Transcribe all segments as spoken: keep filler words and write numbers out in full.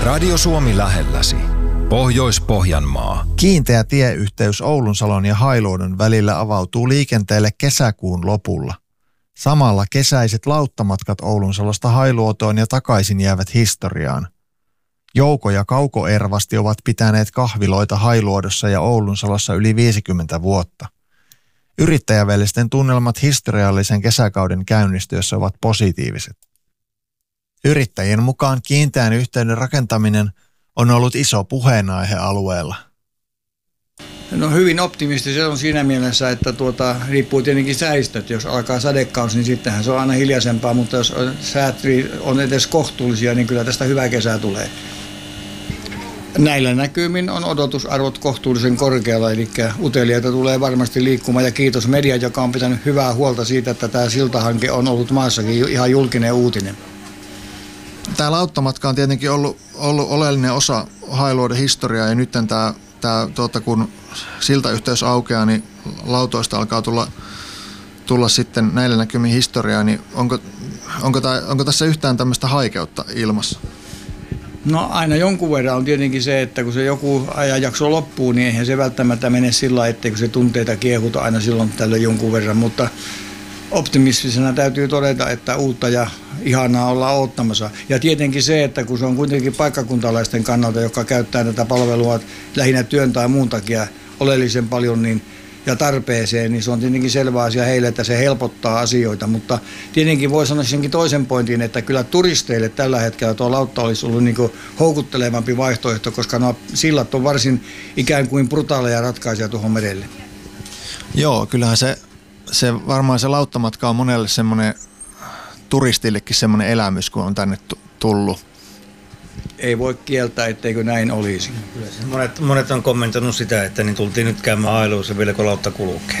Radio Suomi lähelläsi. Pohjois-Pohjanmaa. Kiinteä tieyhteys Oulunsalon ja Hailuodon välillä avautuu liikenteelle kesäkuun lopulla. Samalla kesäiset lauttamatkat Oulunsalosta Hailuotoon ja takaisin jäävät historiaan. Jouko ja Kauko Ervasti ovat pitäneet kahviloita Hailuodossa ja Oulunsalossa yli viisikymmentä vuotta. Yrittäjävelisten tunnelmat historiallisen kesäkauden käynnistyessä ovat positiiviset. Yrittäjien mukaan kiinteän yhteyden rakentaminen on ollut iso puheenaihe alueella. No hyvin optimistisesti on siinä mielessä, että tuota, riippuu tietenkin säistä, että jos alkaa sadekausi, niin sittenhän se on aina hiljaisempaa, mutta jos säät on edes kohtuullisia, niin kyllä tästä hyvä kesä tulee. Näillä näkymin on odotusarvot kohtuullisen korkealla, eli uteliaita tulee varmasti liikkumaan ja kiitos media, joka on pitänyt hyvää huolta siitä, että tämä siltahanke on ollut maassakin ihan julkinen uutinen. Tämä lauttamatka on tietenkin ollut, ollut oleellinen osa Hailuodon historiaa ja nyt tämä, tämä tuota, kun siltayhteys aukeaa, niin lautoista alkaa tulla, tulla sitten näillä näkymin historiaa, niin onko, onko, tämä, onko tässä yhtään tämmöistä haikeutta ilmassa? No aina jonkun verran on tietenkin se, että kun se joku ajanjakso loppuu, niin eihän se välttämättä mene sillä, etteikö se tunteita kiehuta aina silloin tällöin jonkun verran, mutta optimistisena täytyy todeta, että uutta ja ihanaa ollaan odottamassa. Ja tietenkin se, että kun se on kuitenkin paikkakuntalaisten kannalta, joka käyttää tätä palvelua lähinnä työn tai muun takia oleellisen paljon niin, ja tarpeeseen, niin se on tietenkin selvä asia heille, että se helpottaa asioita. Mutta tietenkin voi sanoa senkin toisen pointin, että kyllä turisteille tällä hetkellä tuo lautta olisi ollut niin kuin houkuttelevampi vaihtoehto, koska nuo sillat on varsin ikään kuin brutaaleja ratkaisuja tuohon merelle. Joo, kyllähän se Se varmaan se lauttamatka on monelle semmoinen, turistillekin semmoinen elämys, kun on tänne tullut. Ei voi kieltää, etteikö näin olisi. Monet, monet on kommentoinut sitä, että niin tultiin nyt käymään Hailuodossa vielä, kun lautta kulkee.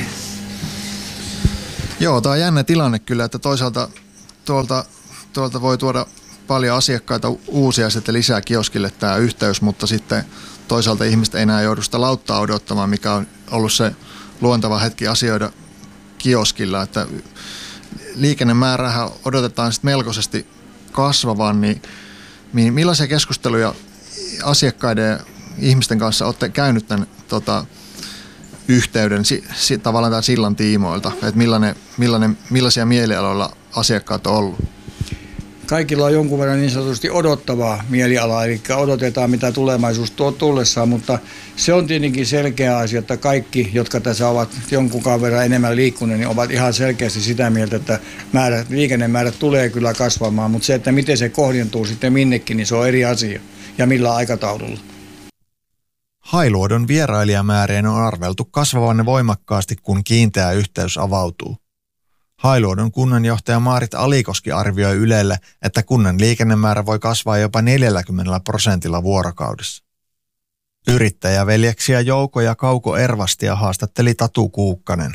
Joo, tämä on jännä tilanne kyllä, että toisaalta tuolta, tuolta voi tuoda paljon asiakkaita uusia sitten lisää kioskille tämä yhteys, mutta sitten toisaalta ihmiset ei enää joudu sitä lauttaa odottamaan, mikä on ollut se luontava hetki asioida kioskilla, että liikennemäärähän odotetaan sitten melkoisesti kasvavan, niin millaisia keskusteluja asiakkaiden ja ihmisten kanssa olette käynyt tämän tota, yhteyden, si, si, tavallaan tämän sillan tiimoilta, että millainen, millainen, millaisia mielialoilla asiakkaat on ollut? Kaikilla on jonkun verran niin sanotusti odottavaa mielialaa, eli odotetaan mitä tulevaisuus tuo tullessaan, mutta se on tietenkin selkeä asia, että kaikki, jotka tässä ovat jonkun verran enemmän liikkuneet, niin ovat ihan selkeästi sitä mieltä, että määrät, liikennemäärät tulee kyllä kasvamaan, mutta se, että miten se kohdentuu sitten minnekin, niin se on eri asia ja millä aikataululla. Hailuodon vierailijamäärien on arveltu kasvavan voimakkaasti, kun kiinteä yhteys avautuu. Hailuodon kunnanjohtaja Maarit Alikoski arvioi Ylelle, että kunnan liikennemäärä voi kasvaa jopa neljälläkymmenellä prosentilla vuorokaudessa. Yrittäjäveljeksiä Jouko ja Kauko Ervastia haastatteli Tatu Kuukkanen.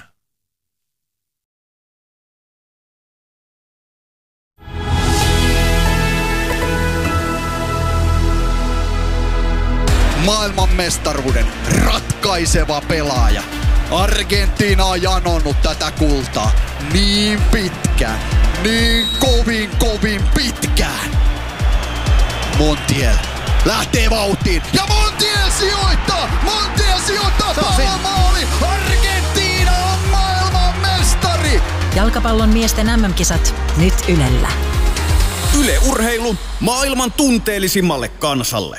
Maailmanmestaruuden ratkaiseva pelaaja. Argentiina on janonnut tätä kultaa niin pitkään, niin kovin kovin pitkään. Montiel lähtee vauhtiin ja Montiel sijoittaa! Montiel sijoittaa pallon maali! Argentiina on maailmanmestari! Jalkapallon miesten äm äm-kisat nyt Ylellä. Yle Urheilu maailman tunteellisimmalle kansalle.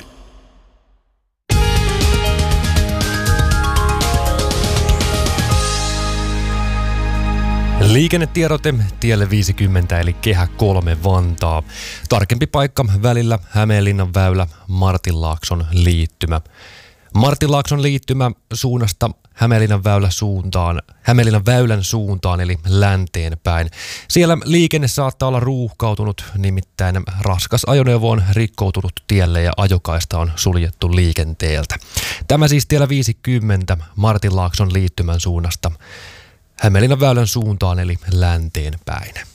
Liikennetiedote tielle viisikymmentä eli Kehä kolme Vantaa. Tarkempi paikka välillä Hämeenlinnan väylä Martinlaakson liittymä. Martinlaakson liittymä suunnasta Hämeenlinnan väylän suuntaan, Hämeenlinnan väylän suuntaan eli länteen päin. Siellä liikenne saattaa olla ruuhkautunut, nimittäin raskas ajoneuvo on rikkoutunut tielle ja ajokaista on suljettu liikenteeltä. Tämä siis tiellä viisikymmentä Martinlaakson liittymän suunnasta Hämeenlinnan väylän suuntaan eli länteen päin.